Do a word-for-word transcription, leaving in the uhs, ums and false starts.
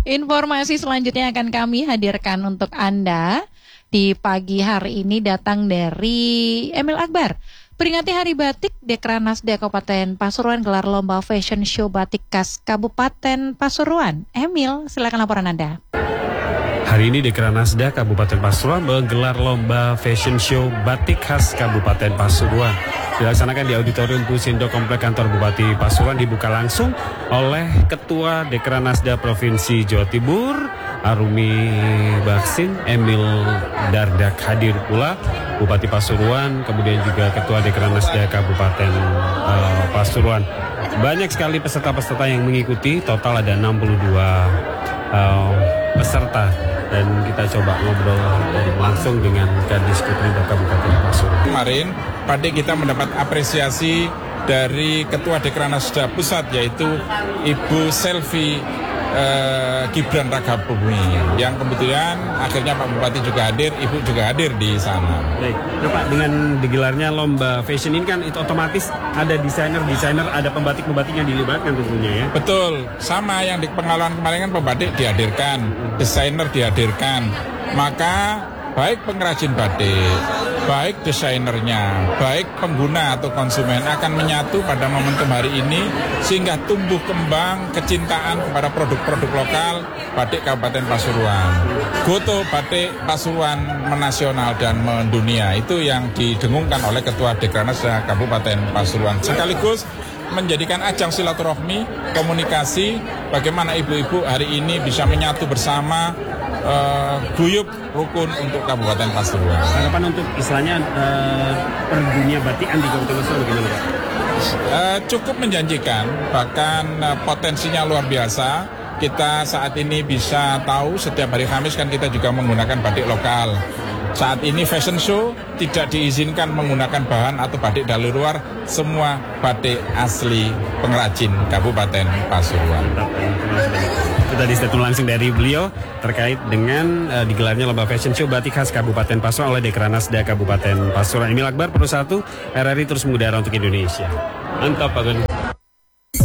Informasi selanjutnya akan kami hadirkan untuk Anda di pagi hari ini datang dari Emil Akbar. Peringati Hari Batik, Dekranasda Kabupaten Pasuruan gelar lomba fashion show batik khas Kabupaten Pasuruan. Emil, silakan laporan Anda. Hari ini Dekranasda Kabupaten Pasuruan menggelar lomba fashion show batik khas Kabupaten Pasuruan. Dilaksanakan di Auditorium Pusindo Komplek Kantor Bupati Pasuruan, dibuka langsung oleh Ketua Dekranasda Provinsi Jawa Timur, Arumi Baksin, Emil Dardak hadir pula, Bupati Pasuruan, kemudian juga Ketua Dekranasda Kabupaten uh, Pasuruan. Banyak sekali peserta-peserta yang mengikuti, total ada enam puluh dua uh, peserta. Dan kita coba ngobrol langsung dengan Kadis Pemerintah Kabupaten Pasuruan. Kemarin, Batik kita mendapat apresiasi dari Ketua Dekranasda Pusat, yaitu Ibu Selvi eh, Gibran Rakabumi, yang kemudian akhirnya Pak Bupati juga hadir, Ibu juga hadir di sana. Baik, nah, Pak, dengan digelarnya lomba fashion ini kan itu otomatis ada desainer-desainer, ada pembatik-pembatik yang dilibatkan tentunya ya? Betul, sama yang di pengalaman kemarin kan pembatik dihadirkan, desainer dihadirkan, maka baik pengrajin batik, baik desainernya, baik pengguna atau konsumen akan menyatu pada momentum hari ini sehingga tumbuh kembang kecintaan kepada produk-produk lokal batik Kabupaten Pasuruan. Goto batik Pasuruan menasional dan mendunia, itu yang didengungkan oleh Ketua Dekranasda Kabupaten Pasuruan. Sekaligus menjadikan ajang silaturahmi, komunikasi, bagaimana ibu-ibu hari ini bisa menyatu bersama, uh, guyup rukun untuk Kabupaten Pasuruan. Harapan untuk istilahnya uh, per dunia batikan di Kabupaten Pasuruan bagaimana Pak? Uh, cukup menjanjikan, bahkan uh, potensinya luar biasa. Kita saat ini bisa tahu setiap hari Kamis kan kita juga menggunakan batik lokal. Saat ini fashion show tidak diizinkan menggunakan bahan atau batik dari luar, semua batik asli pengrajin Kabupaten Pasuruan. Itu tadi statement langsung dari beliau terkait dengan uh, digelarnya lomba fashion show batik khas Kabupaten Pasuruan oleh Dekranasda Kabupaten Pasuruan. Emil Akbar, Pro satu, R R I terus mengudara untuk Indonesia. Mantap Pak Gani.